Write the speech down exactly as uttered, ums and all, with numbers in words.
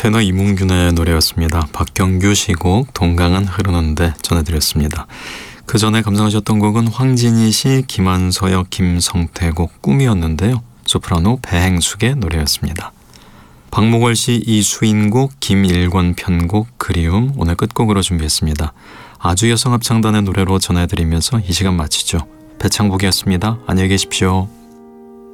테너 이문균의 노래였습니다. 박경규 시곡 동강은 흐르는데 전해드렸습니다. 그 전에 감상하셨던 곡은 황진희 씨, 김한서역, 김성태곡 꿈이었는데요. 소프라노 배행숙의 노래였습니다. 박목월 씨, 이수인곡, 김일권 편곡 그리움 오늘 끝곡으로 준비했습니다. 아주 여성 합창단의 노래로 전해드리면서 이 시간 마치죠. 배창복이었습니다. 안녕히 계십시오.